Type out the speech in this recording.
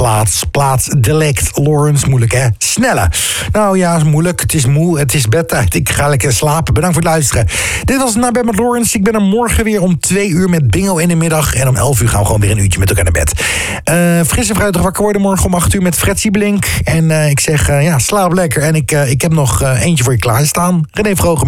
plaatsdelict. Lawrence, moeilijk hè? Snelle. Nou ja, is moeilijk. Het is moe. Het is bedtijd. Ik ga lekker slapen. Bedankt voor het luisteren. Dit was Naar Bed met Lawrence. Ik ben er morgen weer om 2 uur met bingo in de middag. En om 11 uur gaan we gewoon weer een uurtje met elkaar naar bed. Fris en fruitig wakker worden morgen om 8 uur met Fred Siebelink. En ik zeg, slaap lekker. En ik heb nog eentje voor je klaarstaan. René Vroger.